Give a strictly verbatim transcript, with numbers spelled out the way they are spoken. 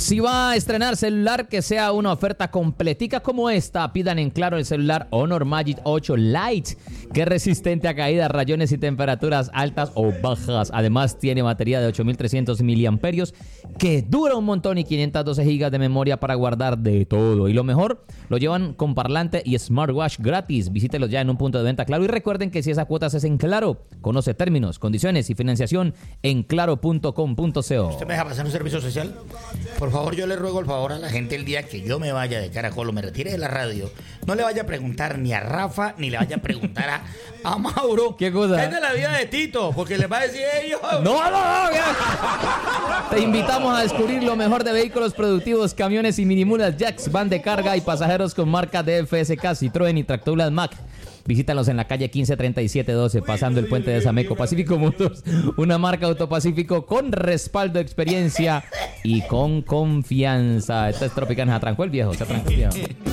Si va a estrenar celular, que sea una oferta completica como esta. Pidan en Claro el celular Honor Magic ocho Lite, que es resistente a caídas, rayones y temperaturas altas o bajas. Además, tiene batería de ocho mil trescientos miliamperios, que dura un montón, y quinientos doce gigas de memoria para guardar de todo. Y lo mejor, lo llevan con parlante y smartwatch gratis. Visítelos ya en un punto de venta Claro. Y recuerden que si esa cuota es en Claro, conoce términos, condiciones y financiación en claro punto com punto co. ¿Usted me deja pasar un servicio social? Por favor, yo le ruego el favor a la gente el día que yo me vaya de Caracol o me retire de la radio, no le vaya a preguntar ni a Rafa, ni le vaya a preguntar a, a Mauro. ¿Qué cosa? ¿Qué es de la vida de Tito? Porque les va a decir ellos. ¡No, no, no! ya. Te invitamos a descubrir lo mejor de vehículos productivos, camiones y minimulas Jacks, van de carga y pasajeros con marca D F S K, Citroën y Tractomulas Mack. Visítalos en la calle quince treinta y siete doce, pasando el puente de Sameco. Pacífico Motors, una marca Autopacífico con respaldo, experiencia y con confianza. Esta es Tropicana. Se atrancó el viejo, se atrancó el viejo.